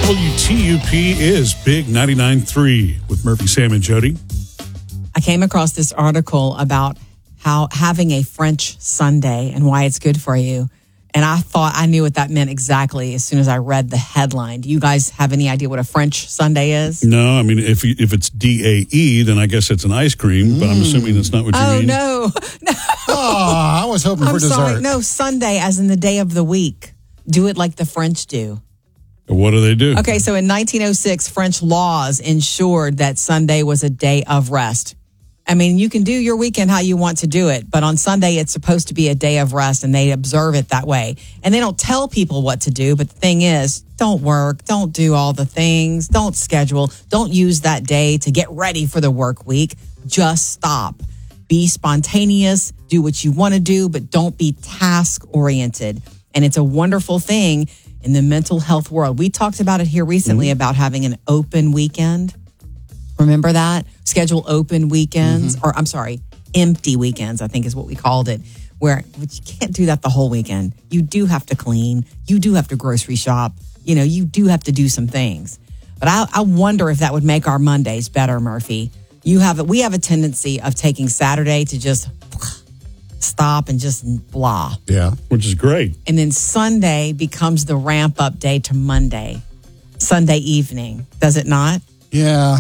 WTUP is Big 99.3 with Murphy, Sam, and Jody. I came across this article about how having a French Sunday and why it's good for you. And I thought I knew what that meant exactly as soon as I read the headline. Do you guys have any idea what a French Sunday is? No, I mean, if it's DAE, then I guess it's an ice cream, but I'm assuming that's not what you mean. Oh, no. Oh, I was hoping for dessert. Sorry. No, Sunday as in the day of the week. Do it like the French do. What do they do? Okay, so in 1906, French laws ensured that Sunday was a day of rest. I mean, you can do your weekend how you want to do it, but on Sunday, it's supposed to be a day of rest, and they observe it that way. And they don't tell people what to do, but the thing is, don't work, don't do all the things, don't schedule, don't use that day to get ready for the work week. Just stop. Be spontaneous, do what you want to do, but don't be task-oriented. And it's a wonderful thing in the mental health world. We talked about it here recently about having an open weekend. Remember that? Schedule open weekends, or I'm sorry, empty weekends, I think is what we called it, where you can't do that the whole weekend. You do have to clean. You do have to grocery shop. You know, you do have to do some things. But I wonder if that would make our Mondays better, Murphy. We have a tendency of taking Saturday to just stop and just blah. Yeah. Which is great. And then Sunday becomes the ramp up day to Monday, Sunday evening. Does it not? Yeah.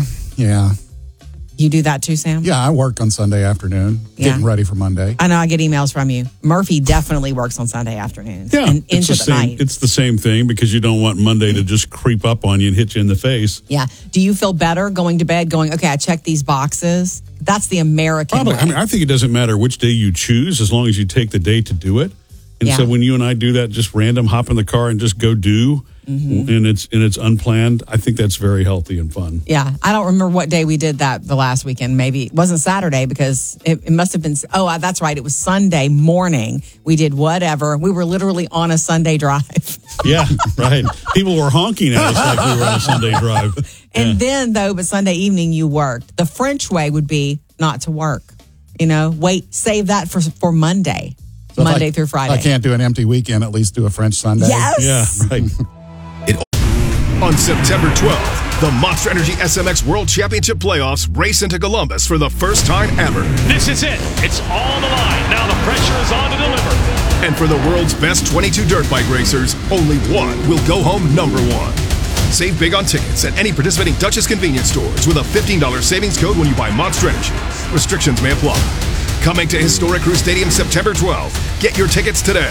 You do that too, Sam? Yeah, I work on Sunday afternoon, getting ready for Monday. I know, I get emails from you. Murphy definitely works on Sunday afternoons. Yeah, and into the night. It's the same thing because you don't want Monday to just creep up on you and hit you in the face. Yeah. Do you feel better going to bed going, okay, I checked these boxes? That's the American Probably. way. I mean, I think it doesn't matter which day you choose as long as you take the day to do it. And so when you and I do that, just random hop in the car and just go do, and it's unplanned, I think that's very healthy and fun. Yeah. I don't remember what day we did that the last weekend. Maybe it wasn't Saturday because it must have been, that's right. It was Sunday morning. We did whatever. We were literally on a Sunday drive. Yeah, right. People were honking at us like we were on a Sunday drive. And then, but Sunday evening you worked. The French way would be not to work. You know, save that for Monday. So Monday through Friday. I can't do an empty weekend, at least do a French Sunday. Yes. Yeah, right. On September 12th, the Monster Energy SMX World Championship Playoffs race into Columbus for the first time ever. This is it. It's all on the line. Now the pressure is on to deliver. And for the world's best 22 dirt bike racers, only one will go home number one. Save big on tickets at any participating Duchess convenience stores with a $15 savings code when you buy Monster Energy. Restrictions may apply. Coming to Historic Crew Stadium September 12th. Get your tickets today.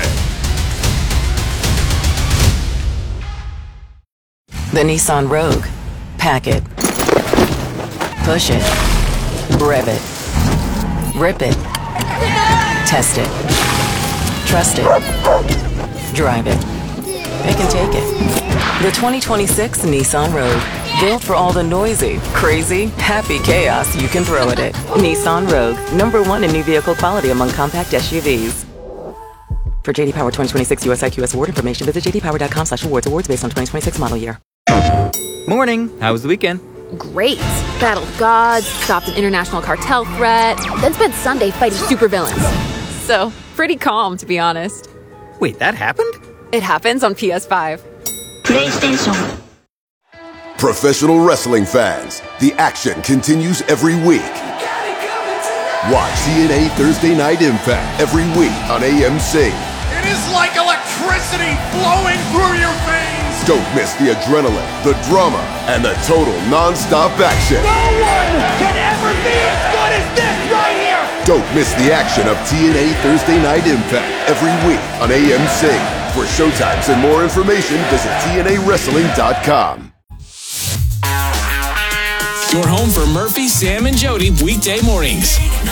The Nissan Rogue. Pack it. Push it. Rev it. Rip it. Test it. Trust it. Drive it. Pick and take it. The 2026 Nissan Rogue. Built for all the noisy, crazy, happy chaos you can throw at it. Nissan Rogue. #1 in new vehicle quality among compact SUVs. For JD Power 2026 US IQS award information, visit jdpower.com/awards. Awards based on 2026 model year. Morning. How was the weekend? Great. Battled gods, stopped an international cartel threat, then spent Sunday fighting supervillains. So, pretty calm, to be honest. Wait, that happened? It happens on PS5. PlayStation. Professional wrestling fans, the action continues every week. Watch TNA Thursday Night Impact every week on AMC. It is like electricity flowing through your veins. Don't miss the adrenaline, the drama, and the total non-stop action. No one can ever be as good as this right here. Don't miss the action of TNA Thursday Night Impact every week on AMC. For showtimes and more information, visit TNAWrestling.com. You're home for Murphy, Sam, and Jody weekday mornings.